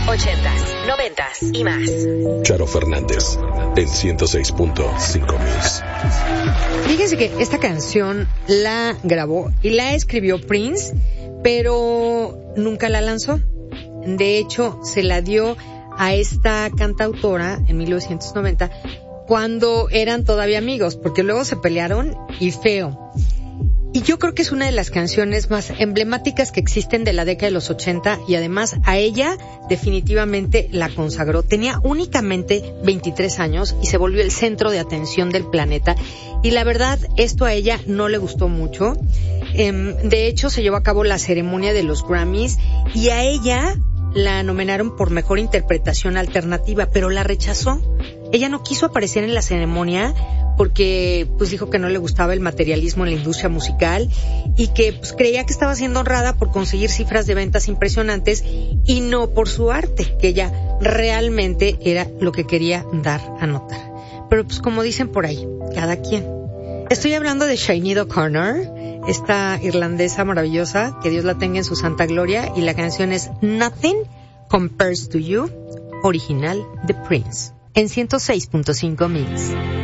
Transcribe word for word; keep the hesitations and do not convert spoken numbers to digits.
ochentas, noventas y más. Charo Fernández en ciento seis punto cinco Mix. Fíjense que esta canción la grabó y la escribió Prince, pero nunca la lanzó. De hecho, se la dio a esta cantautora en mil novecientos noventa cuando eran todavía amigos, porque luego se pelearon y feo. Y yo creo que es una de las canciones más emblemáticas que existen de la década de los ochenta y además a ella definitivamente la consagró. Tenía únicamente veintitrés años y se volvió el centro de atención del planeta. Y la verdad, esto a ella no le gustó mucho. Eh, de hecho, se llevó a cabo la ceremonia de los Grammys y a ella la nominaron por mejor interpretación alternativa, pero la rechazó. Ella no quiso aparecer en la ceremonia porque pues dijo que no le gustaba el materialismo en la industria musical y que pues creía que estaba siendo honrada por conseguir cifras de ventas impresionantes y no por su arte, que ella realmente era lo que quería dar a notar. Pero pues como dicen por ahí, cada quien. Estoy hablando de Sinead O'Connor, esta irlandesa maravillosa, que Dios la tenga en su santa gloria, y la canción es Nothing Compares to You, original de Prince, en ciento seis punto cinco Mix.